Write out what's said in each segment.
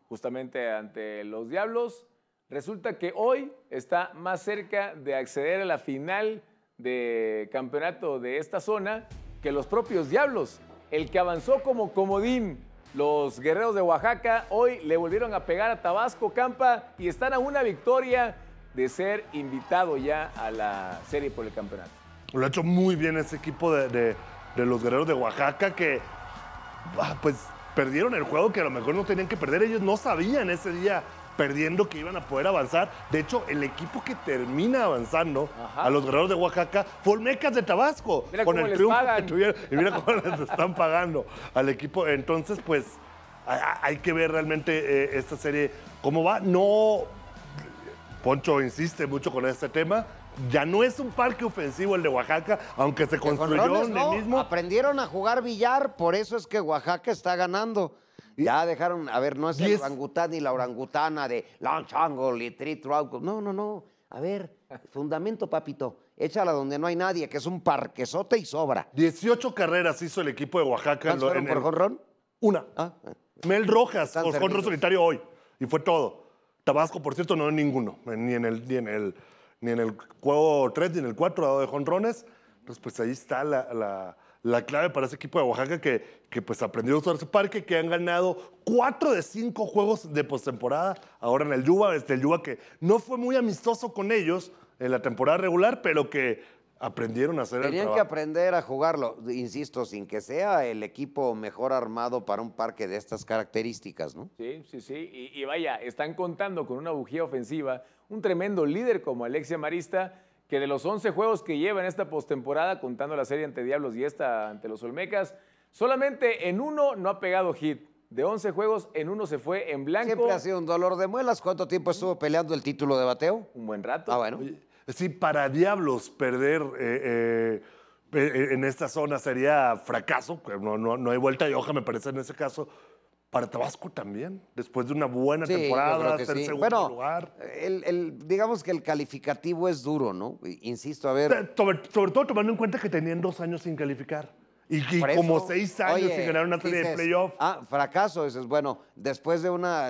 justamente ante los Diablos. Resulta que hoy está más cerca de acceder a la final de campeonato de esta zona que los propios Diablos. El que avanzó como comodín, los Guerreros de Oaxaca, hoy le volvieron a pegar a Tabasco, Campa, y están a una victoria de ser invitado ya a la serie por el campeonato. Lo ha hecho muy bien ese equipo de los Guerreros de Oaxaca que, pues, perdieron el juego que a lo mejor no tenían que perder. Ellos no sabían ese día perdiendo que iban a poder avanzar. De hecho, el equipo que termina avanzando a los Guerreros de Oaxaca fue Olmecas de Tabasco. Mira con cómo el les triunfo pagan. que tuvieron. Y mira cómo les están pagando al equipo. Entonces, pues, hay que ver realmente esta serie cómo va. No, Poncho insiste mucho con este tema. Ya no es un parque ofensivo el de Oaxaca, aunque se construyó en el mismo. Aprendieron a jugar billar, por eso es que Oaxaca está ganando. Ya dejaron, a ver, no es el orangután ni la orangutana de Lanchango, Litritro. No. A ver, fundamento, papito. Échala donde no hay nadie, que es un parquezote y sobra. 18 carreras hizo el equipo de Oaxaca. ¿Cuántas fueron por jonrón? Una. Mel Rojas, Están por jonrón servidos. solitario hoy. Y fue todo. Tabasco, por cierto, no ninguno. Ni en el juego 3 ni en el 4 dado de jonrones. Entonces, pues ahí está la clave para ese equipo de Oaxaca que pues aprendió a usar su parque, que han ganado 4 de 5 juegos de postemporada ahora en el Yuba. El Yuba que no fue muy amistoso con ellos en la temporada regular, pero que aprendieron a hacer el Tenían trabajo. que aprender a jugarlo, insisto, sin que sea el equipo mejor armado para un parque de estas características, ¿no? Sí. Y vaya, están contando con una bujía ofensiva, un tremendo líder como Alexia Marista, que de los 11 juegos que lleva en esta postemporada, contando la serie ante Diablos y esta ante los Olmecas, solamente en uno no ha pegado hit. De 11 juegos, en uno se fue en blanco. Siempre ha sido un dolor de muelas. ¿Cuánto tiempo estuvo peleando el título de bateo? Un buen rato. Ah, bueno. Sí, para Diablos perder en esta zona sería fracaso. No hay vuelta de hoja, me parece, en ese caso. Para Tabasco también, después de una buena Sí, yo temporada, creo que ser sí. segundo lugar. Digamos que el calificativo es duro, ¿no? Insisto, a ver. Sobre todo tomando en cuenta que tenían 2 años sin calificar. Y Por como eso, 6 años oye, sin ganar una serie de dices, playoff. Fracaso. Dices, bueno, después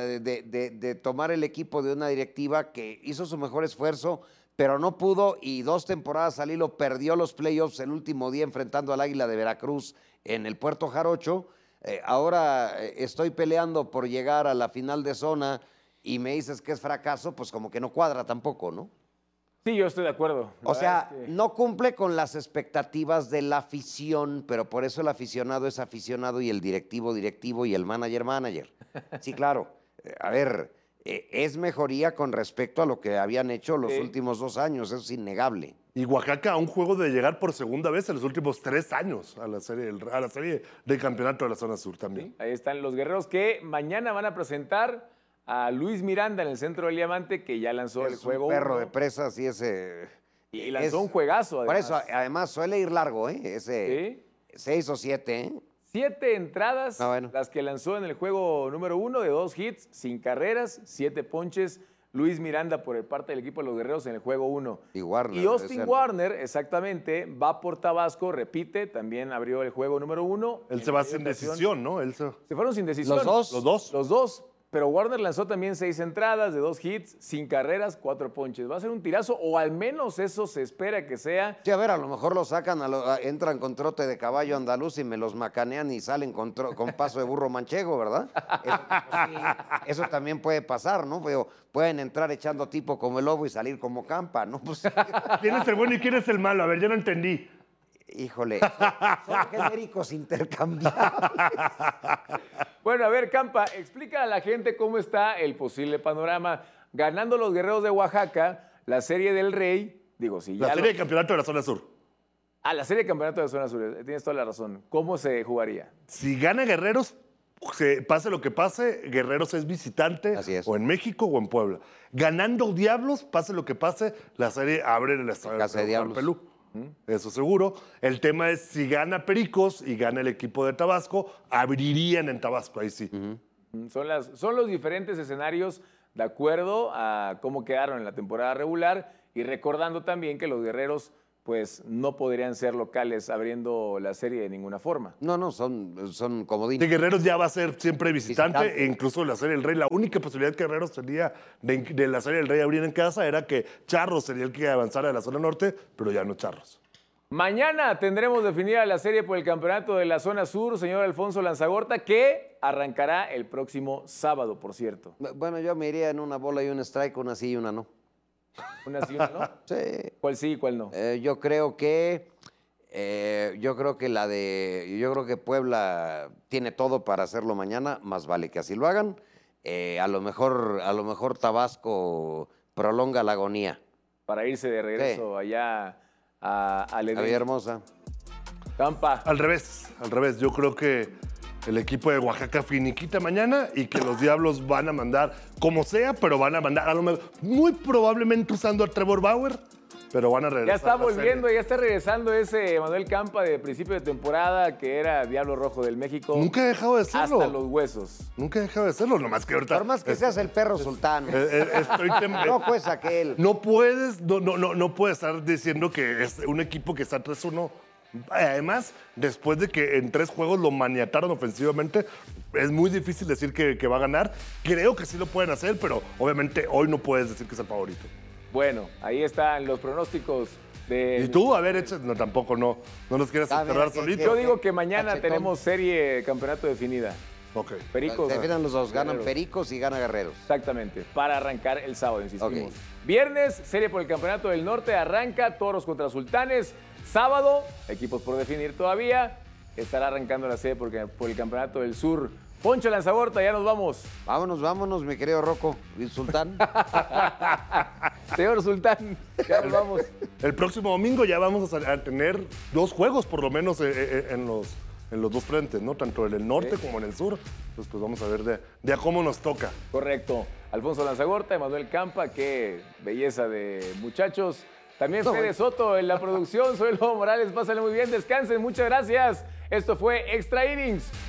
de tomar el equipo de una directiva que hizo su mejor esfuerzo, pero no pudo y 2 temporadas al hilo perdió los playoffs el último día enfrentando al Águila de Veracruz en el Puerto Jarocho. Ahora estoy peleando por llegar a la final de zona y me dices que es fracaso, pues como que no cuadra tampoco, ¿no? Sí, yo estoy de acuerdo. O sea, no cumple con las expectativas de la afición, pero por eso el aficionado es aficionado y el directivo y el manager. Sí, claro. A ver, es mejoría con respecto a lo que habían hecho los últimos 2 años, eso es innegable. Y Oaxaca a un juego de llegar por segunda vez en los últimos 3 años a la serie del campeonato de la zona sur también. Sí, ahí están los Guerreros que mañana van a presentar a Luis Miranda en el centro del Diamante, que ya lanzó el juego. Un perro 1. de presas y ese... Y lanzó un juegazo, Por además. eso, además, suele ir largo, ¿eh? Ese 6 o 7, ¿eh? 7 entradas, bueno. las que lanzó en el juego número 1 de 2 hits, sin carreras, 7 ponches. Luis Miranda por parte del equipo de los Guerreros en el juego 1. Y Warner. Y Austin Warner, exactamente, va por Tabasco, repite, también abrió el juego número 1. Él se va sin decisión, ¿no? Se fueron sin decisión. ¿Los dos? Los dos. Los dos. Pero Warner lanzó también 6 entradas de 2 hits, sin carreras, 4 ponches. Va a ser un tirazo, o al menos eso se espera que sea. Sí, a ver, a lo mejor lo sacan, entran con trote de caballo andaluz y me los macanean y salen con paso de burro manchego, ¿verdad? Eso también puede pasar, ¿no? Pero pueden entrar echando tipo como el lobo y salir como Campa, ¿no? Pues, ¿Quién es el bueno y quién es el malo? A ver, yo no entendí. híjole, son genéricos intercambiables. Bueno, a ver, Campa, explica a la gente cómo está el posible panorama. Ganando los Guerreros de Oaxaca, la Serie del Rey, digo, si ya La serie de campeonato de la zona sur. la Serie de Campeonato de Zona Sur, tienes toda la razón. ¿Cómo se jugaría? Si gana Guerreros, pase lo que pase, Guerreros es visitante. Así es. O en México o en Puebla. Ganando Diablos, pase lo que pase, la serie abre en el estadio Casa de Diablos. Pelú. Eso seguro. El tema es si gana Pericos y gana el equipo de Tabasco, abrirían en Tabasco, ahí sí. Son los diferentes escenarios de acuerdo a cómo quedaron en la temporada regular y recordando también que los Guerreros pues no podrían ser locales abriendo la serie de ninguna forma. No, son comodines. De Guerreros ya va a ser siempre visitante, Visitante. e incluso la Serie del Rey. La única posibilidad que Guerreros tenía de la Serie del Rey abrir en casa era que Charros sería el que avanzara de la zona norte, pero ya no Charros. Mañana tendremos definida la serie por el campeonato de la zona sur, señor Alfonso Lanzagorta, que arrancará el próximo sábado, por cierto. Bueno, yo me iría en una bola y un strike, una sí y una no. Una sí, una no. Sí. ¿Cuál sí y cuál no? Yo creo que yo creo que Puebla tiene todo para hacerlo mañana, más vale que así lo hagan. A lo mejor Tabasco prolonga la agonía. Para irse de regreso allá a La Villa Hermosa. Tampa. Al revés. Yo creo que el equipo de Oaxaca finiquita mañana y que los Diablos van a mandar, como sea, pero van a mandar, a lo mejor, muy probablemente usando a Trevor Bauer, pero van a regresar. Ya está a la volviendo, serie. ya está regresando ese Manuel Campa de principio de temporada, que era Diablo Rojo del México. Nunca ha dejado de serlo. Hasta los huesos. Nunca ha dejado de serlo, nomás que ahorita. Por más que seas el perro sultán. No, pues aquel. No puedes estar diciendo que es un equipo que está 3-1. Además, después de que en 3 juegos lo maniataron ofensivamente, es muy difícil decir que va a ganar. Creo que sí lo pueden hacer, pero obviamente hoy no puedes decir que es el favorito. Bueno, ahí están los pronósticos de... Y tú, a ver, no, tampoco no los quieras Ah, enterrar mira, solito. Yo digo que mañana Cachetón. tenemos serie campeonato definida. Ok. Pericos. Definan los dos, ganan Guerreros. Pericos y gana Guerreros. Exactamente, para arrancar el sábado, insistimos. Ok. Viernes, serie por el Campeonato del Norte, arranca Toros contra Sultanes. Sábado, equipos por definir todavía, estará arrancando la serie por el Campeonato del Sur. Poncho Lanzagorta, ya nos vamos. Vámonos, mi querido Rocco y Sultán. Señor Sultán, ya nos vamos. El próximo domingo ya vamos a tener 2 juegos, por lo menos, en los 2 frentes, ¿no? Tanto en el norte como en el sur. Pues vamos a ver de a cómo nos toca. Correcto. Alfonso Lanzagorta, Emanuel Campa, qué belleza de muchachos. También Fede Soto en la producción. Soy Lobo Morales, pásenle muy bien, descansen, muchas gracias. Esto fue Extra Innings.